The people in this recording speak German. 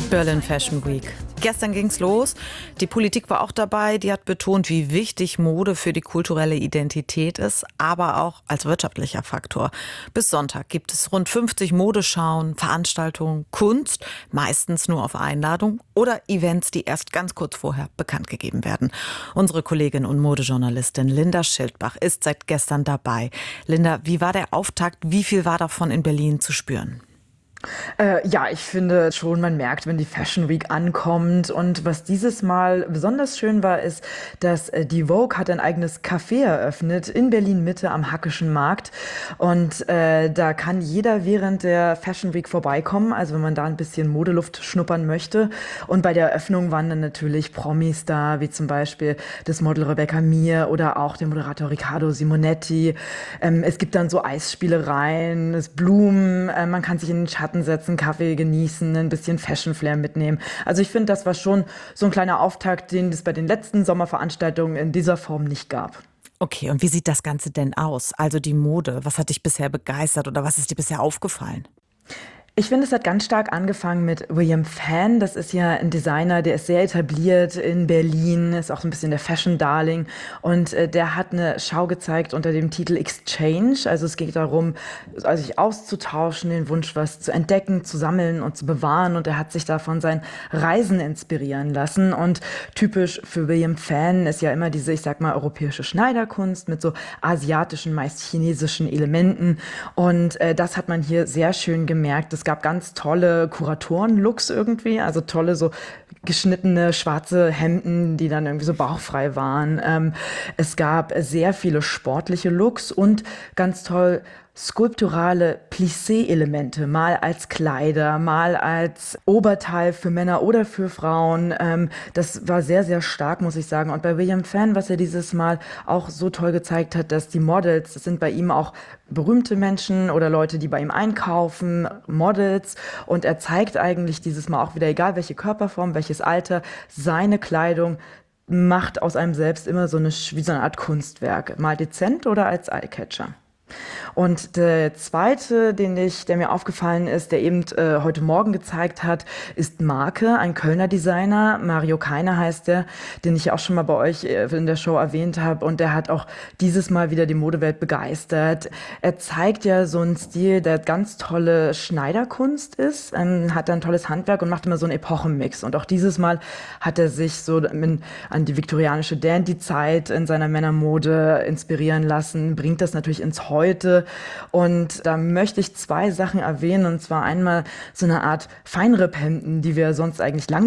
Berlin Fashion Week. Gestern ging's los. Die Politik war auch dabei. Die hat betont, wie wichtig Mode für die kulturelle Identität ist, aber auch als wirtschaftlicher Faktor. Bis Sonntag gibt es rund 50 Modeschauen, Veranstaltungen, Kunst, meistens nur auf Einladung, oder Events, die erst ganz kurz vorher bekannt gegeben werden. Unsere Kollegin und Modejournalistin Linda Schildbach ist seit gestern dabei. Linda, wie war der Auftakt? Wie viel war davon in Berlin zu spüren? Ja, ich finde schon, man merkt, wenn die Fashion Week ankommt. Und was dieses Mal besonders schön war, ist, dass die Vogue hat ein eigenes Café eröffnet in Berlin-Mitte am Hackischen Markt. Und da kann jeder während der Fashion Week vorbeikommen, also wenn man da ein bisschen Modeluft schnuppern möchte. Und bei der Eröffnung waren dann natürlich Promis da, wie zum Beispiel das Model Rebecca Mir oder auch der Moderator Riccardo Simonetti. Es gibt dann so Eisspielereien, es Blumen, man kann sich in den Schatten setzen, Kaffee genießen, ein bisschen Fashion Flair mitnehmen. Also ich finde, das war schon so ein kleiner Auftakt, den es bei den letzten Sommerveranstaltungen in dieser Form nicht gab. Okay, und wie sieht das Ganze denn aus? Also die Mode, was hat dich bisher begeistert oder was ist dir bisher aufgefallen? Ich finde, es hat ganz stark angefangen mit William Fan. Das ist ja ein Designer, der ist sehr etabliert in Berlin, ist auch so ein bisschen der Fashion-Darling. Und der hat eine Schau gezeigt unter dem Titel Exchange. Also es geht darum, sich auszutauschen, den Wunsch, was zu entdecken, zu sammeln und zu bewahren. Und er hat sich da von seinen Reisen inspirieren lassen. Und typisch für William Fan ist ja immer diese, ich sag mal, europäische Schneiderkunst mit so asiatischen, meist chinesischen Elementen. Und das hat man hier sehr schön gemerkt. Es gab ganz tolle Kuratoren-Looks irgendwie, also tolle so geschnittene schwarze Hemden, die dann irgendwie so bauchfrei waren. Es gab sehr viele sportliche Looks und ganz toll skulpturale Plissé-Elemente, mal als Kleider, mal als Oberteil für Männer oder für Frauen. Das war sehr, sehr stark, muss ich sagen. Und bei William Fan, was er dieses Mal auch so toll gezeigt hat, dass die Models, das sind bei ihm auch berühmte Menschen oder Leute, die bei ihm einkaufen, Models. Und er zeigt eigentlich dieses Mal auch wieder, egal welche Körperform, welches Alter, seine Kleidung macht aus einem selbst immer wie so eine Art Kunstwerk. Mal dezent oder als Eyecatcher. Und der zweite, der mir aufgefallen ist, der eben heute Morgen gezeigt hat, ist Marke, ein Kölner Designer. Mario Keiner heißt der, den ich auch schon mal bei euch in der Show erwähnt habe. Und der hat auch dieses Mal wieder die Modewelt begeistert. Er zeigt ja so einen Stil, der ganz tolle Schneiderkunst ist, hat ein tolles Handwerk und macht immer so einen Epochenmix. Und auch dieses Mal hat er sich so an die viktorianische Dandy-Zeit in seiner Männermode inspirieren lassen, bringt das natürlich ins Heute. Und da möchte ich zwei Sachen erwähnen, und zwar einmal so eine Art Feinripphemden, die wir sonst eigentlich lang